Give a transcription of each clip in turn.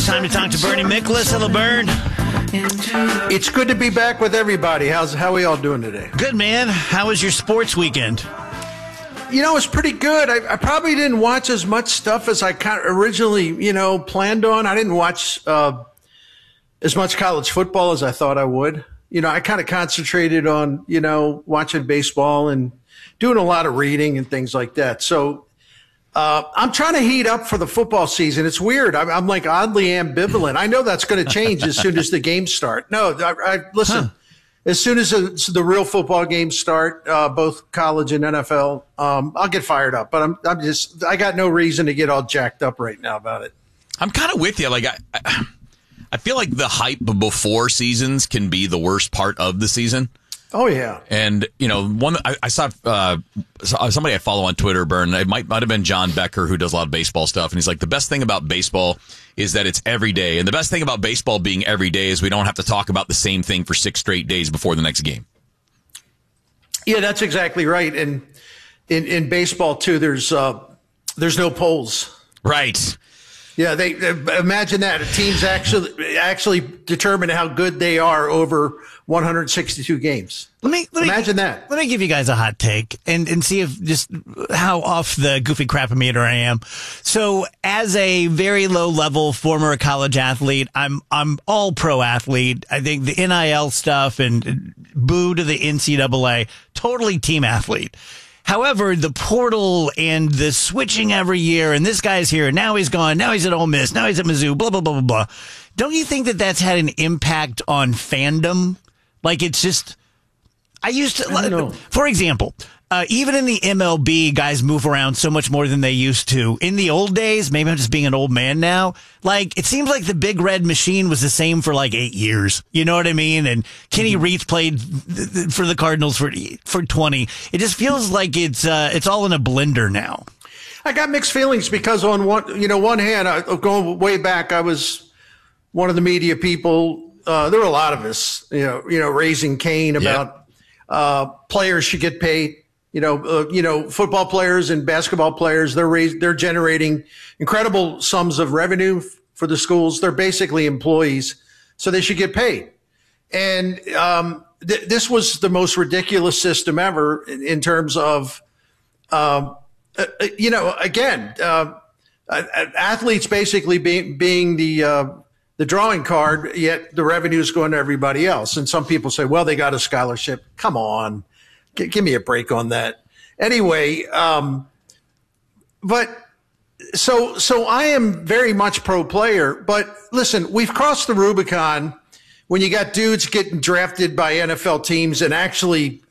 Time to talk to Bernie Miklasz. Hello, Bern. It's good to be back with everybody. How are we all doing today? Good, man. How was your sports weekend? You know, it's pretty good. I probably didn't watch as much stuff as I kind of originally, planned on. I didn't watch as much college football as I thought I would. I kind of concentrated on, watching baseball and doing a lot of reading and things like that. So I'm trying to heat up for the football season. It's weird. I'm like oddly ambivalent. I know that's going to change as soon as the games start. No, listen, as soon as the real football games start, both college and NFL, I'll get fired up. But I got no reason to get all jacked up right now about it. I'm kind of with you. Like I feel like the hype before seasons can be the worst part of the season. Oh, yeah. And, I saw somebody I follow on Twitter, Bern. It might have been John Becker, who does a lot of baseball stuff. And he's like, the best thing about baseball is that it's every day. And the best thing about baseball being every day is we don't have to talk about the same thing for 6 straight days before the next game. Yeah, that's exactly right. And in baseball, too, there's no polls. Right. Yeah, they imagine that teams actually determine how good they are over 162 games. Imagine that. Let me give you guys a hot take and see if just how off the goofy crapometer I am. So, as a very low level former college athlete, I'm all pro athlete. I think the NIL stuff and boo to the NCAA, totally team athlete. However, the portal and the switching every year, and this guy's here, now he's gone, now he's at Ole Miss, now he's at Mizzou, blah, blah, blah, blah, blah. Don't you think that that's had an impact on fandom? Like, it's just, I don't know. For example, even in the MLB, guys move around so much more than they used to. In the old days, maybe I'm just being an old man now, like, it seems like the Big Red Machine was the same for like 8 years. You know what I mean? And Kenny Reitz played for the Cardinals for 20. It just feels like it's all in a blender now. I got mixed feelings because on one hand, going way back, I was one of the media people. There were a lot of us, raising Cain about players should get paid. Football players and basketball players, they're generating incredible sums of revenue for the schools. They're basically employees, so they should get paid. And this was the most ridiculous system ever in terms of, athletes basically being the drawing card, yet the revenue is going to everybody else. And some people say, well, they got a scholarship. Come on. Give me a break on that. Anyway, but so I am very much pro player, but listen, we've crossed the Rubicon when you got dudes getting drafted by NFL teams and actually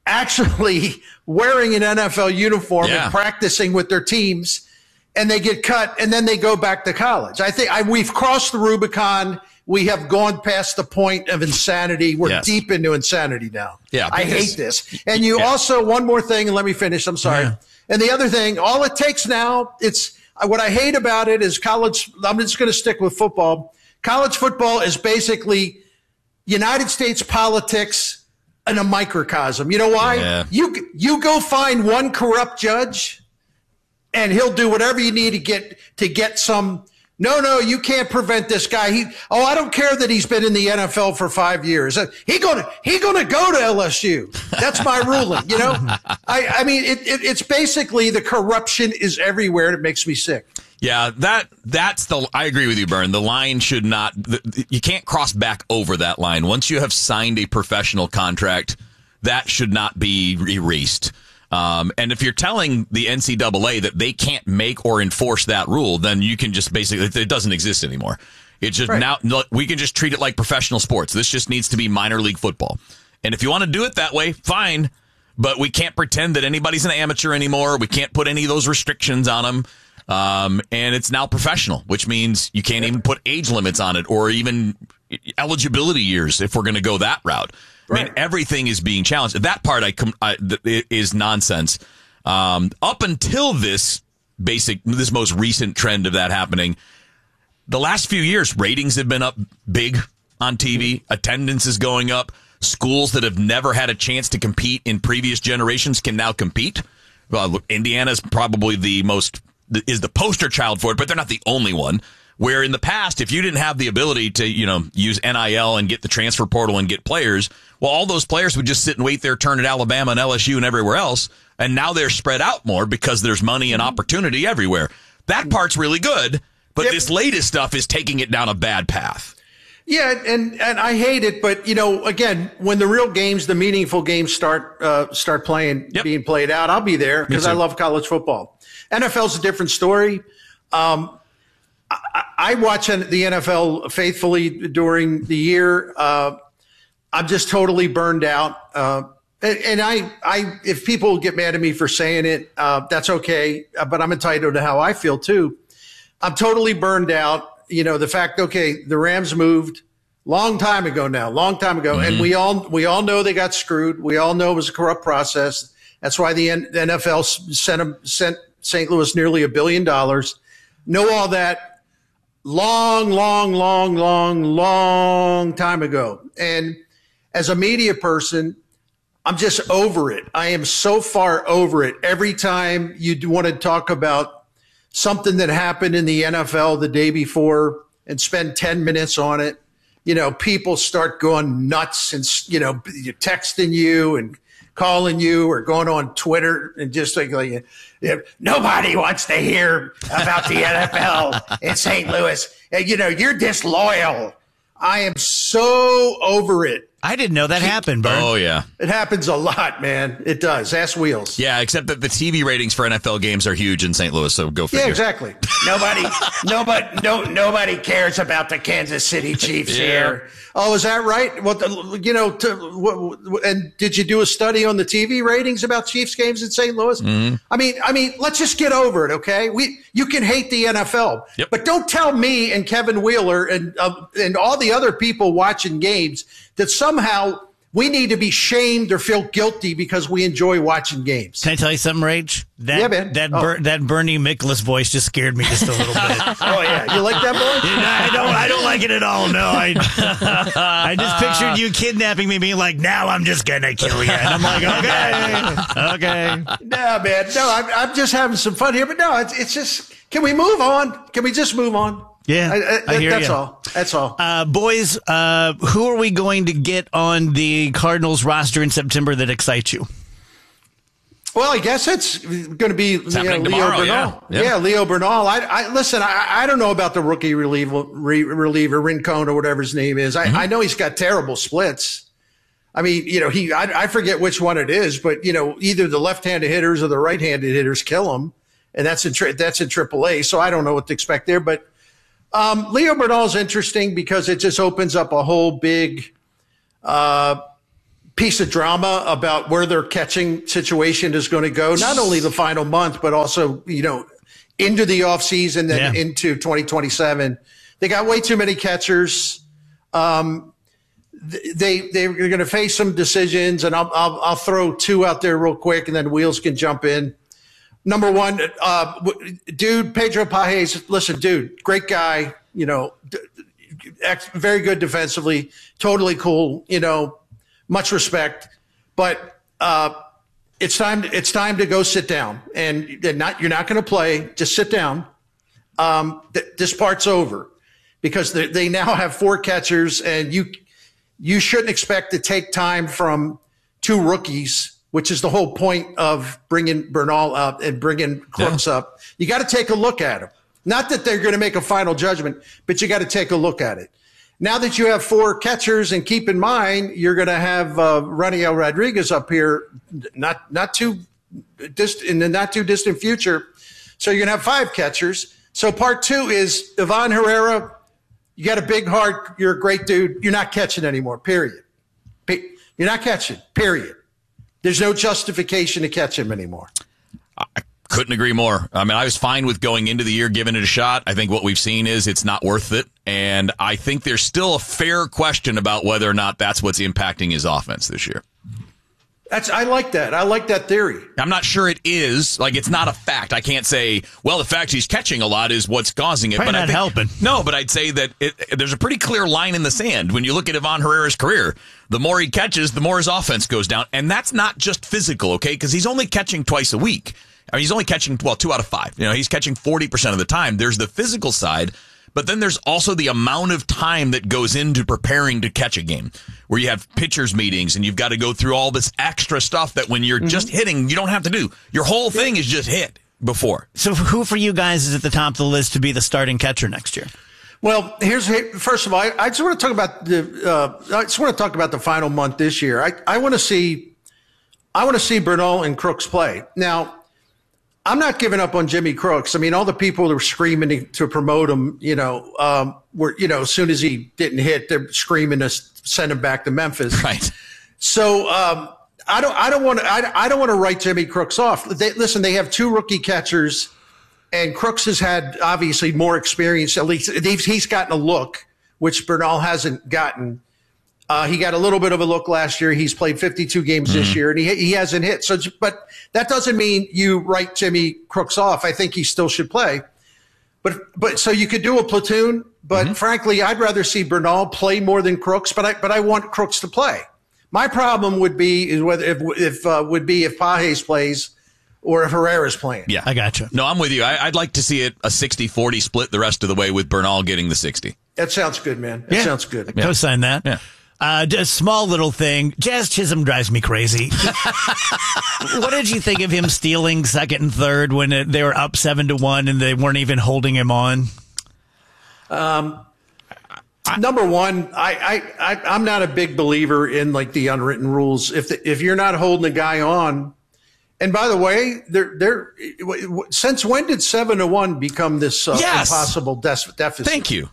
wearing an NFL uniform and practicing with their teams, and they get cut and then they go back to college. I think we've crossed the Rubicon. We have gone past the point of insanity. We're deep into insanity now. Yeah, I hate this. And you also, one more thing, and let me finish. I'm sorry. Yeah. And the other thing, all it takes now, what I hate about it is college. I'm just going to stick with football. College football is basically United States politics in a microcosm. You know why? Yeah. You go find one corrupt judge, and he'll do whatever you need to get some. No, you can't prevent this guy. I don't care that he's been in the NFL for 5 years. He gonna go to LSU. That's my ruling. I mean, it's basically the corruption is everywhere, and it makes me sick. Yeah, I agree with you, Bern. The line should not, you can't cross back over that line. Once you have signed a professional contract, that should not be erased. And if you're telling the NCAA that they can't make or enforce that rule, then you can just basically, it doesn't exist anymore. It's just now, we can just treat it like professional sports. This just needs to be minor league football. And if you want to do it that way, fine. But we can't pretend that anybody's an amateur anymore. We can't put any of those restrictions on them. And it's now professional, which means you can't even put age limits on it or even eligibility years if we're going to go that route. I mean, everything is being challenged. That part is nonsense. Up until this most recent trend of that happening, the last few years, ratings have been up big on TV. Attendance is going up. Schools that have never had a chance to compete in previous generations can now compete. Indiana is probably the poster child for it, but they're not the only one. Where in the past, if you didn't have the ability to, use NIL and get the transfer portal and get players, well, all those players would just sit and wait their turn at Alabama and LSU and everywhere else. And now they're spread out more because there's money and opportunity everywhere. That part's really good, but this latest stuff is taking it down a bad path. Yeah, and I hate it, but again, when the real games, the meaningful games start being played out, I'll be there because I love college football. NFL's a different story. I watch the NFL faithfully during the year. I'm just totally burned out. And I, if people get mad at me for saying it, that's okay. But I'm entitled to how I feel too. I'm totally burned out. The fact, the Rams moved long time ago now, and we all know they got screwed. We all know it was a corrupt process. That's why the NFL sent St. Louis nearly $1 billion. Know all that long time ago. And as a media person, I'm just over it. I am so far over it. Every time you want to talk about something that happened in the NFL the day before and spend 10 minutes on it, people start going nuts and, texting you and calling you or going on Twitter and just like nobody wants to hear about the NFL in St. Louis. You're disloyal. I am so over it. I didn't know that happened, Bert. Oh, yeah. It happens a lot, man. It does. Ask Wheels. Yeah, except that the TV ratings for NFL games are huge in St. Louis, so go figure. Yeah, exactly. Nobody cares about the Kansas City Chiefs here. Oh, is that right? Well, and did you do a study on the TV ratings about Chiefs games in St. Louis? Mm-hmm. I mean, let's just get over it, okay? You can hate the NFL, but don't tell me and Kevin Wheeler and all the other people watching games that somehow we need to be shamed or feel guilty because we enjoy watching games. Can I tell you something, Rach? Man. That Bernie Miklasz voice just scared me just a little bit. Oh, yeah. You like that voice? I don't like it at all. No, I just pictured you kidnapping me, being like, now I'm just going to kill you. And I'm like, okay. No, man. No, I'm just having some fun here. But no, it's just, can we move on? Can we just move on? Yeah, I hear that's you. all. That's all. Boys, who are we going to get on the Cardinals roster in September that excites you? Well, I guess it's going to be Leo Bernal. Yeah, Leo Bernal. Listen. I don't know about the rookie reliever Rincon or whatever his name is. I know he's got terrible splits. I mean, I forget which one it is, but either the left-handed hitters or the right-handed hitters kill him, and that's in AAA. So I don't know what to expect there, but. Leo Bernal is interesting because it just opens up a whole big piece of drama about where their catching situation is going to go. Not only the final month, but also, into the offseason and into 2027. They got way too many catchers. They're going to face some decisions, and I'll throw two out there real quick, and then Wheels can jump in. Number one, Pedro Pages, listen, dude, great guy, very good defensively, totally cool, much respect. But it's time to go sit down, and you're not going to play. Just sit down. This part's over because they now have 4 catchers, and you shouldn't expect to take time from 2 rookies, which is the whole point of bringing Bernal up and bringing Crooks up. You got to take a look at him. Not that they're going to make a final judgment, but you got to take a look at it. Now that you have 4 catchers, and keep in mind, you're going to have Raniel Rodriguez up here, not too distant, in the not too distant future. So you're going to have 5 catchers. So part 2 is Ivan Herrera. You got a big heart. You're a great dude. You're not catching anymore, period. You're not catching, period. There's no justification to catch him anymore. I couldn't agree more. I mean, I was fine with going into the year, giving it a shot. I think what we've seen is it's not worth it. And I think there's still a fair question about whether or not that's what's impacting his offense this year. I like that. I like that theory. I'm not sure it is. Like, it's not a fact. I can't say, well, the fact he's catching a lot is what's causing it. Probably but not helping. No, but I'd say that there's a pretty clear line in the sand. When you look at Ivan Herrera's career, the more he catches, the more his offense goes down. And that's not just physical, okay? Because he's only catching twice a week. I mean, he's only catching, 2 out of 5. He's catching 40% of the time. There's the physical side. But then there's also the amount of time that goes into preparing to catch a game, where you have pitchers meetings and you've got to go through all this extra stuff that when you're just hitting, you don't have to do. Your whole thing is just hit before. So who for you guys is at the top of the list to be the starting catcher next year? Well, first of all, I just want to talk about the final month this year. I want to see Bernal and Crooks play. Now, I'm not giving up on Jimmy Crooks. I mean, all the people that were screaming to promote him, were, as soon as he didn't hit, they're screaming to send him back to Memphis. Right. So, I don't want to write Jimmy Crooks off. They have 2 rookie catchers, and Crooks has had obviously more experience. At least he's gotten a look, which Bernal hasn't gotten. He got a little bit of a look last year. He's played 52 games this year, and he hasn't hit. So, but that doesn't mean you write Jimmy Crooks off. I think he still should play. But so you could do a platoon. But frankly, I'd rather see Bernal play more than Crooks. But I want Crooks to play. My problem would be if Pages plays or if Herrera's playing. Yeah, I gotcha. No, I'm with you. I'd like to see it a 60-40 split the rest of the way with Bernal getting the 60. That sounds good, man. That sounds good. Yeah. Co-sign that. Yeah. A small little thing. Jazz Chisholm drives me crazy. What did you think of him stealing second and third when they were up 7-1 and they weren't even holding him on? Number one, I'm not a big believer in like the unwritten rules. If you're not holding the guy on, and by the way, since when did 7-1 become this impossible deficit? Thank you.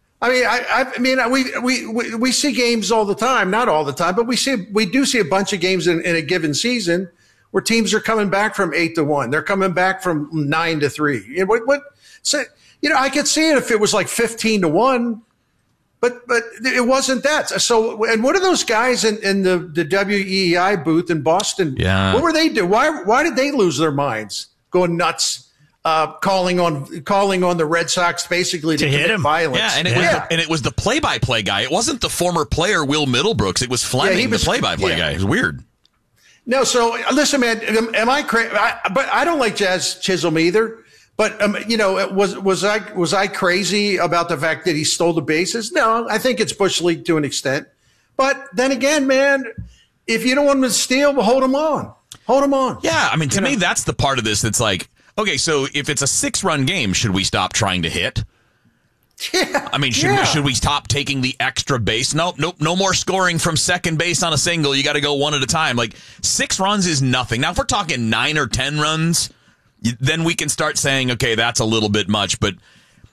I mean, we see games all the time, not all the time, but we do see a bunch of games in a given season where teams are coming back from 8-1. They're coming back from 9-3. So, I could see it if it was like 15-1, but it wasn't that. So, and what are those guys in the WEEI booth in Boston? Yeah. What were they doing? Why did they lose their minds, going nuts? Calling on the Red Sox basically to hit him violence. Yeah, and it was the play-by-play guy. It wasn't the former player Will Middlebrooks. It was Fleming, the play-by-play guy. It was weird. No, so listen, man. Am I crazy? But I don't like Jazz Chisholm either. But was I crazy about the fact that he stole the bases? No, I think it's Bush League to an extent. But then again, man, if you don't want him to steal, hold him on. Hold him on. Yeah, I mean, to me, that's the part of this that's like, okay, so if it's a 6-run game, should we stop trying to hit? Yeah. I mean, should we stop taking the extra base? Nope, no more scoring from second base on a single. You got to go one at a time. Like 6 runs is nothing. Now, if we're talking 9 or 10 runs, then we can start saying, okay, that's a little bit much. But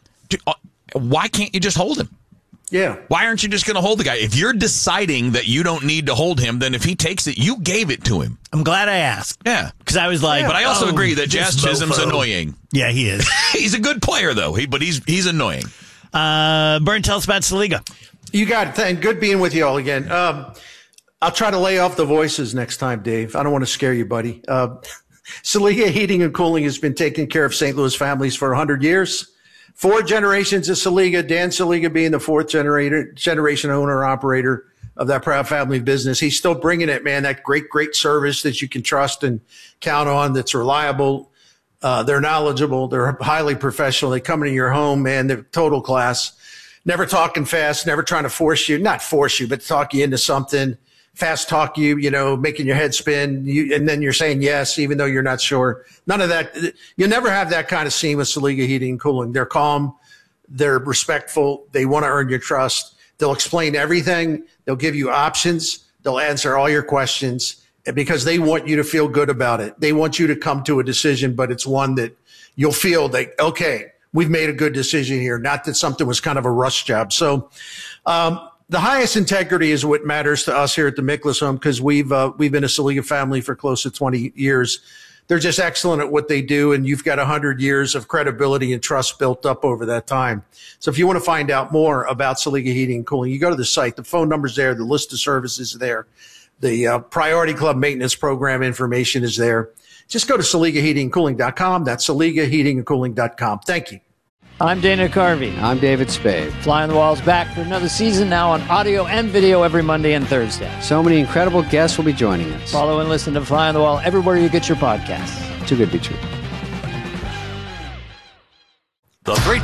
why can't you just hold him? Yeah. Why aren't you just going to hold the guy? If you're deciding that you don't need to hold him, then if he takes it, you gave it to him. I'm glad I asked. Yeah. Because I was like, but I also agree that Jazz Chisholm's annoying. Yeah, he is. He's a good player, though. But he's annoying. Burn, tell us about Saliga. You got it. Good being with you all again. I'll try to lay off the voices next time, Dave. I don't want to scare you, buddy. Saliga Heating and Cooling has been taking care of St. Louis families for 100 years. 4 generations of Saliga, Dan Saliga being the 4th generation owner-operator of that proud family business. He's still bringing it, man, that great service that you can trust and count on, that's reliable. They're knowledgeable. They're highly professional. They come into your home, man. They're total class. Never talking fast, never trying to not force you, but talk you into something. Fast talk you, making your head spin, and then you're saying yes, even though you're not sure. None of that. You never have that kind of scene with Saliga Heating and Cooling. They're calm. They're respectful. They want to earn your trust. They'll explain everything. They'll give you options. They'll answer all your questions because they want you to feel good about it. They want you to come to a decision, but it's one that you'll feel that, okay, we've made a good decision here. Not that something was kind of a rush job. So, the highest integrity is what matters to us here at the Miklas home because we've been a Saliga family for close to 20 years. They're just excellent at what they do, and you've got 100 years of credibility and trust built up over that time. So if you want to find out more about Saliga Heating and Cooling, you go to the site. The phone number's there. The list of services is there. The Priority Club maintenance program information is there. Just go to SaligaHeatingandCooling.com. That's SaligaHeatingandCooling.com. Thank you. I'm Dana Carvey. I'm David Spade. Fly on the Wall's back for another season now on audio and video every Monday and Thursday. So many incredible guests will be joining us. Follow and listen to Fly on the Wall everywhere you get your podcasts. Too good to be true. The Great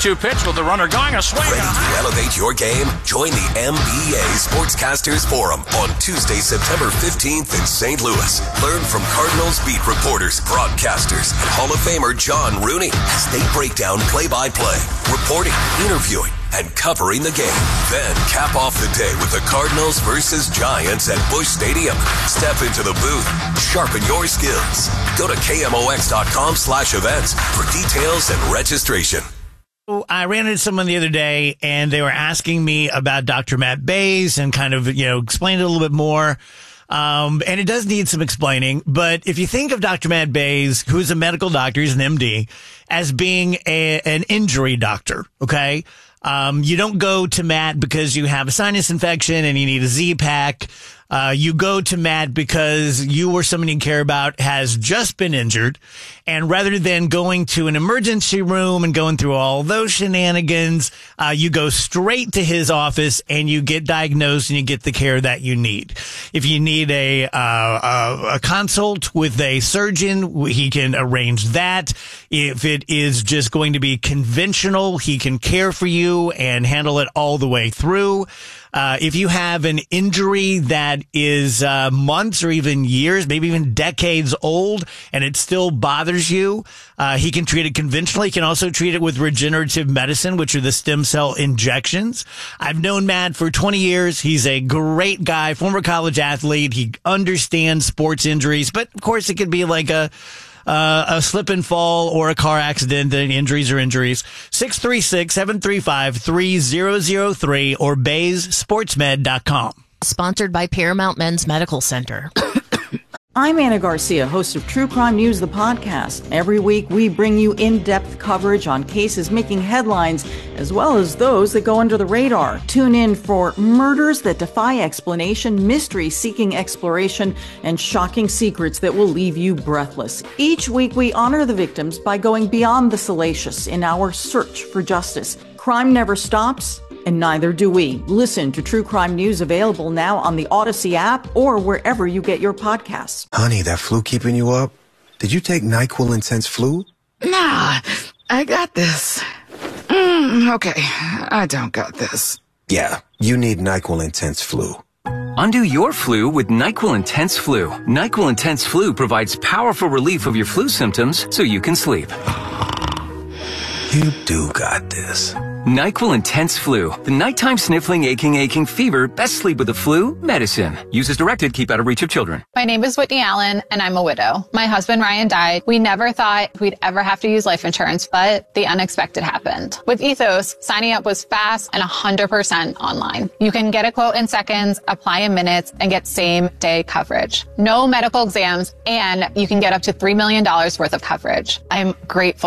0-2 pitch with the runner going a swing. Ready to elevate your game? Join the MBA Sportscasters Forum on Tuesday, September 15th in St. Louis. Learn from Cardinals beat reporters, broadcasters, and Hall of Famer John Rooney as they break down play-by-play, reporting, interviewing, and covering the game. Then cap off the day with the Cardinals versus Giants at Busch Stadium. Step into the booth. Sharpen your skills. Go to KMOX.com/events for details and registration. I ran into someone the other day, and they were asking me about Dr. Matt Bays and kind of, explain it a little bit more. And it does need some explaining, but if you think of Dr. Matt Bays, who's a medical doctor, he's an MD, as being an injury doctor, okay? You don't go to Matt because you have a sinus infection and you need a Z-Pack. You go to Matt because you or someone you care about has just been injured. And rather than going to an emergency room and going through all those shenanigans, you go straight to his office and you get diagnosed and you get the care that you need. If you need a consult with a surgeon, he can arrange that. If it is just going to be conventional, he can care for you and handle it all the way through. If you have an injury that is months or even years, maybe even decades old, and it still bothers you, he can treat it conventionally. He can also treat it with regenerative medicine, which are the stem cell injections. I've known Matt for 20 years. He's a great guy, former college athlete. He understands sports injuries, but of course it could be like a slip and fall or a car accident, and injuries are injuries. 636-735-3003 or BaysSportsMed.com. Sponsored by Paramount Men's Medical Center. I'm Anna Garcia, host of True Crime News, the podcast. Every week, we bring you in-depth coverage on cases making headlines, as well as those that go under the radar. Tune in for murders that defy explanation, mysteries seeking exploration, and shocking secrets that will leave you breathless. Each week, we honor the victims by going beyond the salacious in our search for justice. Crime never stops, and neither do we. Listen to True Crime News, available now on the Odyssey app or wherever you get your podcasts. Honey, that flu keeping you up? Did you take NyQuil Intense Flu? Nah, I got this. Okay, I don't got this. Yeah, you need NyQuil Intense Flu. Undo your flu with NyQuil Intense Flu. NyQuil Intense Flu provides powerful relief of your flu symptoms so you can sleep. You do got this. NyQuil Intense Flu. The nighttime sniffling, aching fever. Best sleep with the flu medicine. Use as directed. Keep out of reach of children. My name is Whitney Allen, and I'm a widow. My husband, Ryan, died. We never thought we'd ever have to use life insurance, but the unexpected happened. With Ethos, signing up was fast and 100% online. You can get a quote in seconds, apply in minutes, and get same-day coverage. No medical exams, and you can get up to $3 million worth of coverage. I'm grateful